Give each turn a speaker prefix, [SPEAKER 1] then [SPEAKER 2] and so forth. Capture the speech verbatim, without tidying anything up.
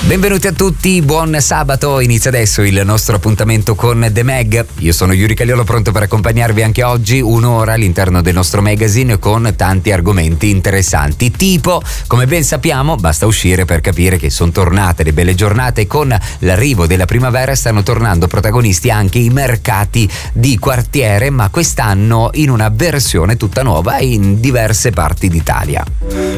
[SPEAKER 1] Benvenuti a tutti, buon sabato, inizia adesso il nostro appuntamento con The Mag. Io sono Yuri Cagliolo, pronto per accompagnarvi anche oggi un'ora all'interno del nostro magazine con tanti argomenti interessanti, tipo, come ben sappiamo, basta uscire per capire che sono tornate le belle giornate e con l'arrivo della primavera stanno tornando protagonisti anche i mercati di quartiere, ma quest'anno in una versione tutta nuova in diverse parti d'Italia.